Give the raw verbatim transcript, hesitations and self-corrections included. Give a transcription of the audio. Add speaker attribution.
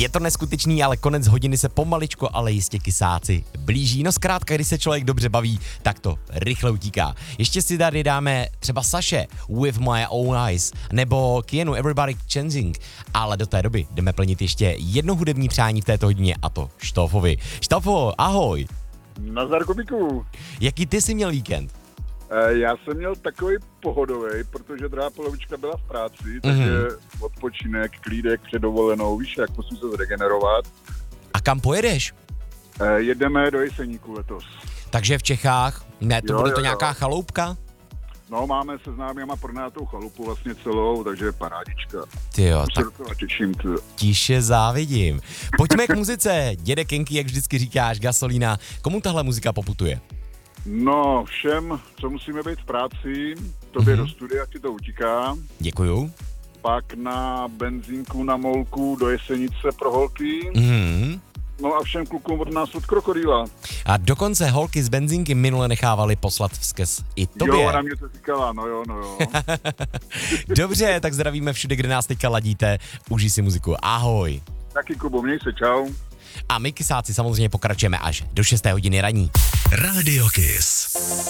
Speaker 1: Je to neskutečný, ale konec hodiny se pomaličko, ale jistě kysáci blíží. No zkrátka, když se člověk dobře baví, tak to rychle utíká. Ještě si tady dáme třeba Saše With My Own Eyes nebo Kienu Everybody Changing, ale do té doby jdeme plnit ještě jedno hudební přání v této hodině, a to Štofovi. Štofo, ahoj.
Speaker 2: Nazdar, Kubíku.
Speaker 1: Jaký ty jsi měl víkend?
Speaker 2: Já jsem měl takový pohodový, protože druhá polovička byla v práci, takže mm-hmm. odpočinek, klídek před dovolenou, víš, jak musím se zregenerovat.
Speaker 1: A kam pojedeš?
Speaker 2: Jedeme do Jeseníku letos.
Speaker 1: Takže v Čechách? Ne, to
Speaker 2: jo,
Speaker 1: bude
Speaker 2: jo,
Speaker 1: to nějaká
Speaker 2: jo.
Speaker 1: chaloupka?
Speaker 2: No, máme se známýma pronajatou chalupu vlastně celou, takže parádička.
Speaker 1: Tyjo, tak
Speaker 2: se těším. Ty.
Speaker 1: tiše závidím. Pojďme k muzice. Děde Kenky, jak vždycky říkáš, Gasolina. Komu tahle muzika poputuje?
Speaker 2: No, všem, co musíme být v práci, tobě mm-hmm. do studia ti to utíká.
Speaker 1: Děkuju.
Speaker 2: Pak na benzínku, na molku, do Jesenice pro holky.
Speaker 1: Mm-hmm.
Speaker 2: No a všem klukům od nás od Krokodýla.
Speaker 1: A dokonce holky z benzínky minule nechávali poslat vzkaz i tobě.
Speaker 2: Jo, na mě to říkala, no jo, no jo.
Speaker 1: Dobře, tak zdravíme všude, kde nás teďka ladíte. Užij si muziku. Ahoj.
Speaker 2: Taky, Kubo, měj se, čau.
Speaker 1: A my kysáci samozřejmě pokračujeme až do šesté hodiny raní.
Speaker 3: Radio Kiss.